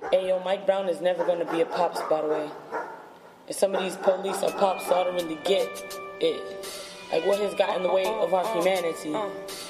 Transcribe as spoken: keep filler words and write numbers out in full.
Hey, yo, Mike Brown is never gonna be a pops, by the way. If some of these police are pops, so I don't really get it. Like, what has got in the way of our humanity?